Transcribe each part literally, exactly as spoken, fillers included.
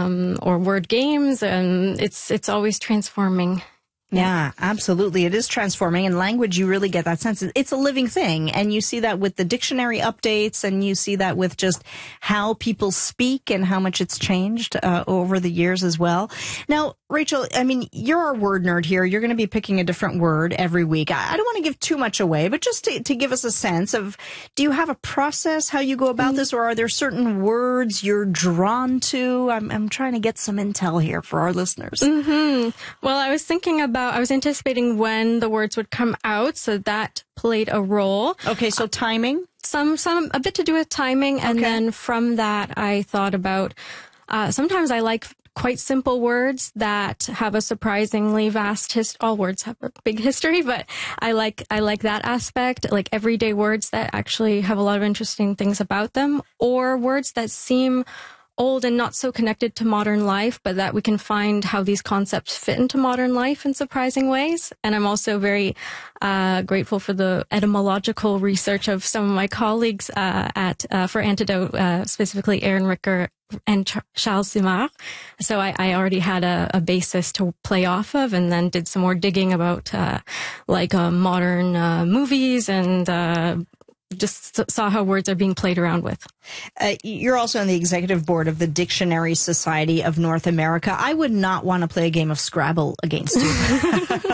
um, or word games, and it's it's always transforming. Yeah, absolutely. It is transforming. In language, you really get that sense. It's a living thing. And you see that with the dictionary updates, and you see that with just how people speak and how much it's changed uh, over the years as well. Now, Rachel, I mean, you're our word nerd here. You're going to be picking a different word every week. I, I don't want to give too much away, but just to, to give us a sense of, do you have a process how you go about this, or are there certain words you're drawn to? I'm, I'm trying to get some intel here for our listeners. Mm-hmm. Well, I was thinking about I was anticipating when the words would come out, so that played a role. Okay, so timing? Some, some, a bit to do with timing. And Okay. then from that, I thought about, uh, sometimes I like quite simple words that have a surprisingly vast hist- all words have a big history, but I like, I like that aspect, like everyday words that actually have a lot of interesting things about them, or words that seem old and not so connected to modern life, but that we can find how these concepts fit into modern life in surprising ways. And I'm also very uh, grateful for the etymological research of some of my colleagues uh, at uh, for Antidote, uh, specifically Aaron Ricker and Ch- Charles Simard. So I, I already had a, a basis to play off of, and then did some more digging about uh, like uh, modern uh, movies, and uh, just saw how words are being played around with. Uh, you're also on the executive board of the Dictionary Society of North America. I would not want to play a game of Scrabble against you.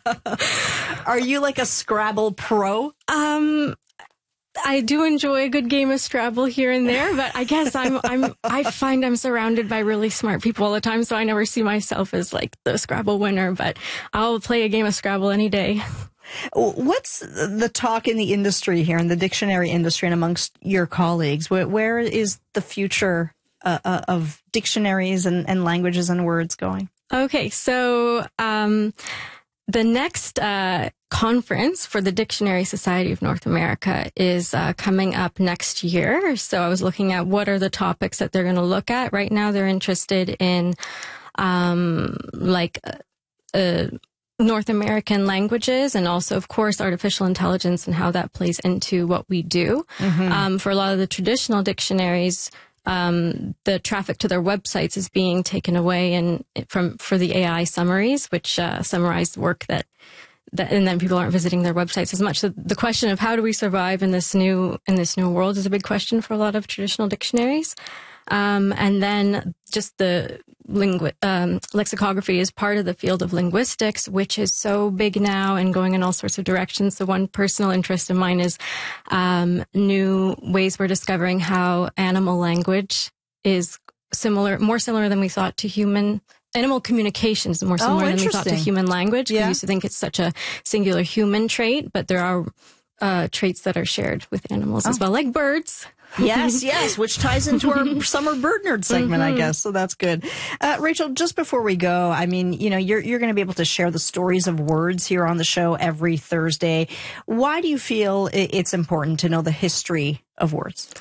Are you like a Scrabble pro? Um, I do enjoy a good game of Scrabble here and there, but I guess I'm, I'm, I find I'm surrounded by really smart people all the time, so I never see myself as like the Scrabble winner, but I'll play a game of Scrabble any day. What's the talk in the industry here, in the dictionary industry, and amongst your colleagues? Where, where is the future uh, uh, of dictionaries and, and languages and words going? Okay, so um, the next uh, conference for the Dictionary Society of North America is uh, coming up next year. So I was looking at what are the topics that they're going to look at. Right now, they're interested in um, like uh, North American languages, and also, of course, artificial intelligence and how that plays into what we do. Mm-hmm. Um, for a lot of the traditional dictionaries, um, the traffic to their websites is being taken away and from for the A I summaries, which uh, summarize the work that, that, and then people aren't visiting their websites as much. So the question of how do we survive in this new in this new world is a big question for a lot of traditional dictionaries. Um, and then just the lingu- um, lexicography is part of the field of linguistics, which is so big now and going in all sorts of directions. So one personal interest of mine is um, new ways we're discovering how animal language is similar, more similar than we thought to human. Animal communication is more similar oh, than we thought to human language. Yeah. We used to think it's such a singular human trait, but there are uh, traits that are shared with animals oh. as well, like birds. Yes, yes, which ties into our summer bird nerd segment, mm-hmm. I guess. So that's good. Uh, Rachel, just before we go, I mean, you know, you're you're going to be able to share the stories of words here on the show every Thursday. Why do you feel it's important to know the history of words?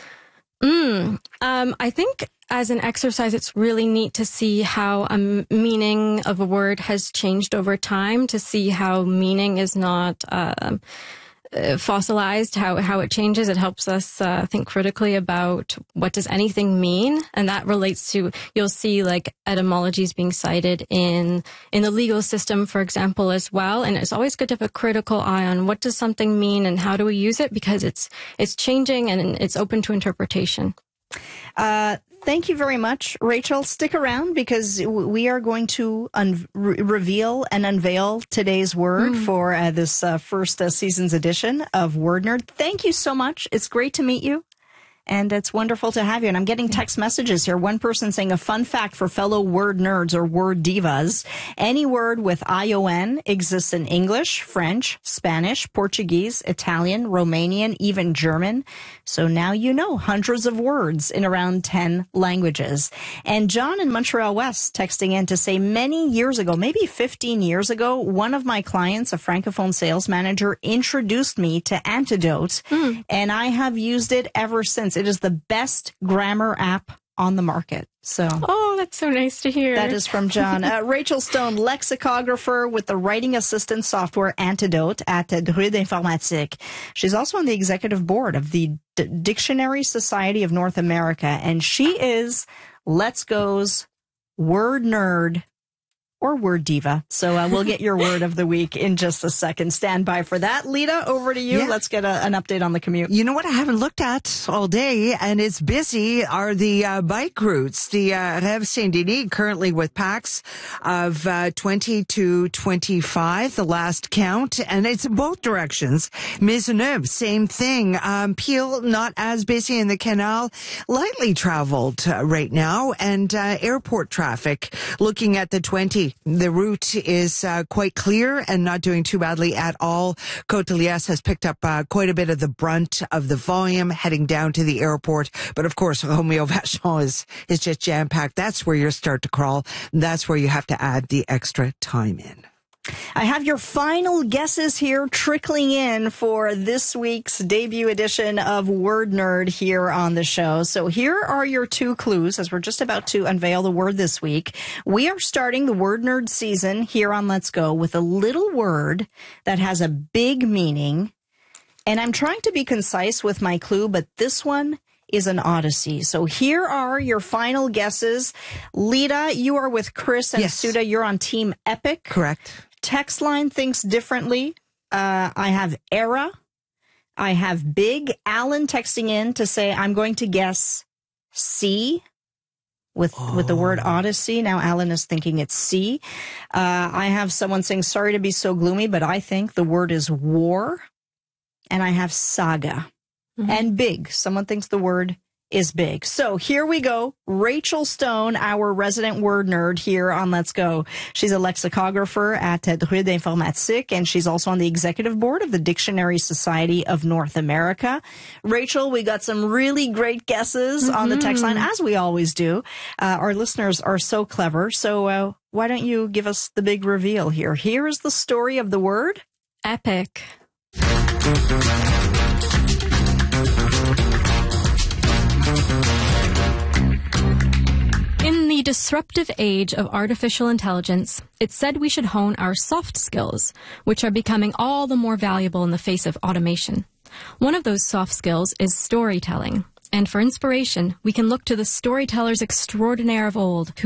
Mm, um, I think as an exercise, it's really neat to see how a meaning of a word has changed over time, to see how meaning is not um, uh, fossilized, how how it changes. It helps us uh, think critically about what does anything mean, and that relates to, you'll see like etymologies being cited in in the legal system, for example, as well. And it's always good to have a critical eye on what does something mean and how do we use it, because it's it's changing and it's open to interpretation. Uh, thank you very much, Rachel. Stick around, because we are going to un- re- reveal and unveil today's word mm. for uh, this uh, first uh, season's edition of Word Nerd. Thank you so much. It's great to meet you. And it's wonderful to have you. And I'm getting text messages here. One person saying, a fun fact for fellow word nerds or word divas: any word with I O N exists in English, French, Spanish, Portuguese, Italian, Romanian, even German. So now you know hundreds of words in around ten languages. And John in Montreal West texting in to say, many years ago, maybe fifteen years ago, one of my clients, a Francophone sales manager, introduced me to Antidote, mm. and I have used it ever since. It is the best grammar app on the market. So, oh, that's so nice to hear. That is from John. Uh, Rachel Stone, lexicographer with the writing assistant software Antidote at Druide Informatique. She's also on the executive board of the D- Dictionary Society of North America, and she is Let's Go's word nerd, or word diva. So uh, we'll get your word of the week in just a second. Stand by for that. Lita, over to you. Yeah. Let's get a, an update on the commute. You know what I haven't looked at all day, and it's busy, are the uh, bike routes. The uh, Rêve Saint-Denis currently with packs of uh, twenty to twenty-five, the last count, and it's in both directions. Maisonneuve, same thing. Um, Peel, not as busy in the canal, lightly traveled uh, right now, and uh, airport traffic, looking at the twenty. The route is uh, quite clear and not doing too badly at all. Côte-de-Liesse has picked up uh, quite a bit of the brunt of the volume heading down to the airport. But of course, Romeo Vachon is, is just jam-packed. That's where you start to crawl. That's where you have to add the extra time in. I have your final guesses here trickling in for this week's debut edition of Word Nerd here on the show. So here are your two clues as we're just about to unveil the word this week. We are starting the Word Nerd season here on Let's Go with a little word that has a big meaning. And I'm trying to be concise with my clue, but this one is an odyssey. So here are your final guesses. Lita, you are with Chris and yes. Suda. You're on Team Epic. Correct. Text line thinks differently. Uh, I have era. I have big. Alan texting in to say, I'm going to guess C with, oh. with the word Odyssey. Now Alan is thinking it's C. Uh, I have someone saying, sorry to be so gloomy, but I think the word is war. And I have saga. Mm-hmm. And big. Someone thinks the word is big. So here we go. Rachel Stone, our resident word nerd here on Let's Go. She's a lexicographer at Druide Informatique, and she's also on the executive board of the Dictionary Society of North America. Rachel, we got some really great guesses mm-hmm. on the text line, as we always do. Uh, our listeners are so clever. So uh, why don't you give us the big reveal here? Here is the story of the word. Epic. In the disruptive age of artificial intelligence, it's said we should hone our soft skills, which are becoming all the more valuable in the face of automation. One of those soft skills is storytelling. And for inspiration, we can look to the storytellers extraordinaire of old who